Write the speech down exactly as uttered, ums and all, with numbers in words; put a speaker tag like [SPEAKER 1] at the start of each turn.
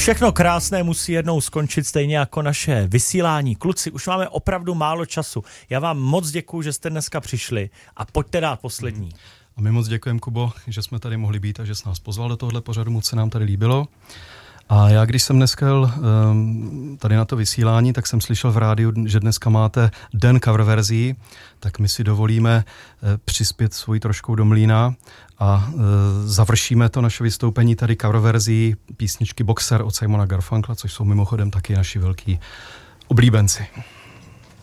[SPEAKER 1] Všechno krásné musí jednou skončit, stejně jako naše vysílání. Kluci, už máme opravdu málo času. Já vám moc děkuju, že jste dneska přišli a pojďte dát poslední.
[SPEAKER 2] A my moc děkujeme, Kubo, že jsme tady mohli být a že jsi nás pozval do tohohle pořadu, moc se nám tady líbilo. A já, když jsem dneska jel um, tady na to vysílání, tak jsem slyšel v rádiu, že dneska máte den cover verzí, tak my si dovolíme uh, přispět svojí troškou do mlýna a uh, završíme to naše vystoupení tady cover verzí písničky Boxer od Simona Garfunkla, což jsou mimochodem taky naši velký oblíbenci.